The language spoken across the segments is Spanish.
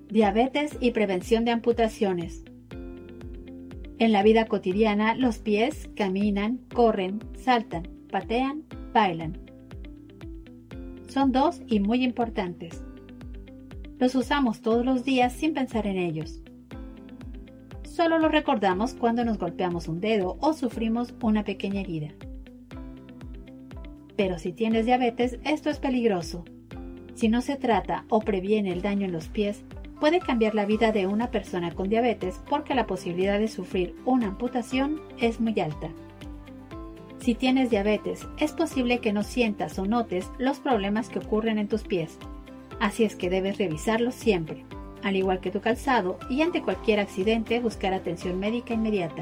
Diabetes y prevención de amputaciones. En la vida cotidiana, los pies caminan, corren, saltan, patean, bailan. Son dos y muy importantes. Los usamos todos los días sin pensar en ellos. Solo los recordamos cuando nos golpeamos un dedo o sufrimos una pequeña herida. Pero si tienes diabetes, esto es peligroso. Si no se trata o previene el daño en los pies, puede cambiar la vida de una persona con diabetes porque la posibilidad de sufrir una amputación es muy alta. Si tienes diabetes, es posible que no sientas o notes los problemas que ocurren en tus pies, así es que debes revisarlos siempre, al igual que tu calzado, y ante cualquier accidente buscar atención médica inmediata.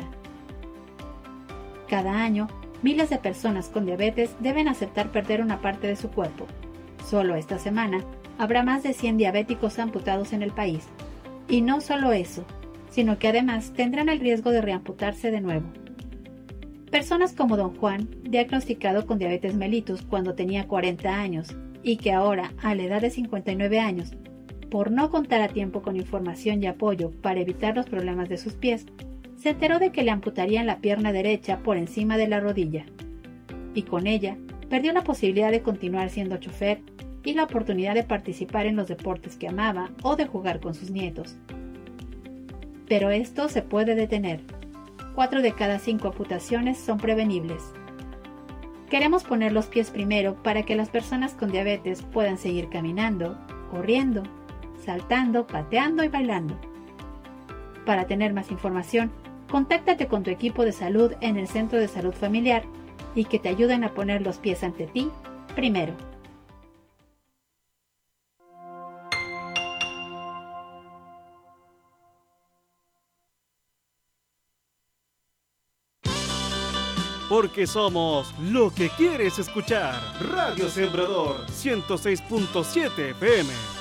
Cada año, miles de personas con diabetes deben aceptar perder una parte de su cuerpo. Solo esta semana, habrá más de 100 diabéticos amputados en el país. Y no solo eso, sino que además tendrán el riesgo de reamputarse de nuevo. Personas como don Juan, diagnosticado con diabetes mellitus cuando tenía 40 años y que ahora, a la edad de 59 años, por no contar a tiempo con información y apoyo para evitar los problemas de sus pies, se enteró de que le amputarían la pierna derecha por encima de la rodilla. Y con ella, perdió la posibilidad de continuar siendo chofer y la oportunidad de participar en los deportes que amaba o de jugar con sus nietos. Pero esto se puede detener. 4 de cada 5 amputaciones son prevenibles. Queremos poner los pies primero para que las personas con diabetes puedan seguir caminando, corriendo, saltando, pateando y bailando. Para tener más información, contáctate con tu equipo de salud en el Centro de Salud Familiar y que te ayuden a poner los pies ante ti primero. Porque somos lo que quieres escuchar. Radio Sembrador 106.7 FM.